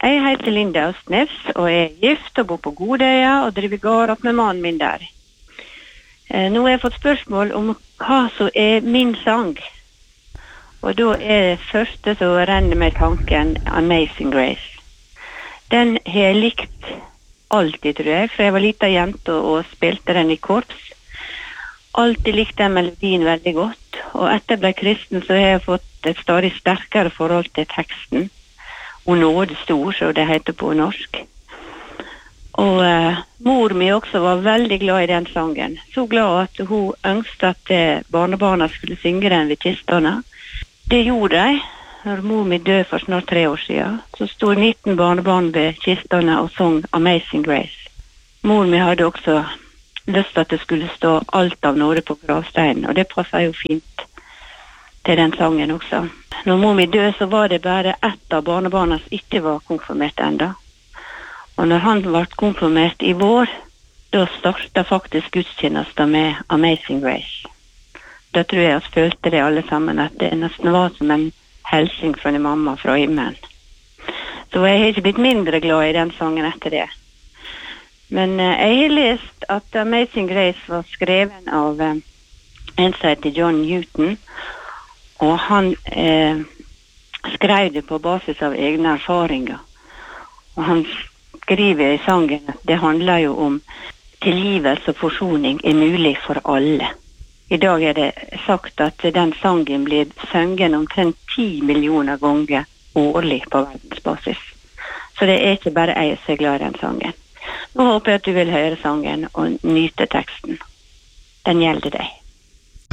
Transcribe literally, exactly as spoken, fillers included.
Jeg heter Linda Østnes, og jeg er gift og bor på Godøya og driver gård opp med mannen min der. Eh, nå har jeg fått spørsmål om hva som er min sang. Og da er det første som renner med tanken Amazing Grace. Den har jeg likt alltid, tror jeg, for jeg var liten jente og spilte den i korps. Alltid likte den melodien veldig godt, og etter jeg ble kristen så har jeg fått et stadig sterkere forhold til teksten. Og nåde stor, så det heter på norsk. Og eh, mor mi også var veldig glad i den sangen. Så glad at hun ønsket at eh, barnebarna skulle synge den ved kistene. Det gjorde de. Når mor mi døde for snart tre år siden, så stod nitten barnebarn ved kistene og sang Amazing Grace. Mor mi hadde også lyst til at det skulle stå alt av nåde på gravsteinen, og det passet jo fint til den sangen også. Når mor mi døde, så var det bare ett av barnebarna som ikke var konfirmert enda. Og når han ble konfirmert i vår, da startet faktisk gudstjenesten med Amazing Grace. Da tror jeg at følte det alle sammen, at det nesten var som en helsing fra en mamma fra himmelen. Så jeg har ikke blitt mindre glad i den sangen etter det. Men eh, jeg har lest at Amazing Grace var skreven av eh, en som heter John Newton, og han eh, skrev det på basis av egne erfaringer. Og han skriver i sangen at det handler jo om tilgivelse og forsoning er mulig for alle. I dag er det sagt at den sangen blir sunget omtrent ti millioner ganger årlig på verdensbasis. Så det er ikke bare jeg som er glad i den sangen. Nå håper jeg at du vil høre sangen og nyte teksten. Den gjelder deg.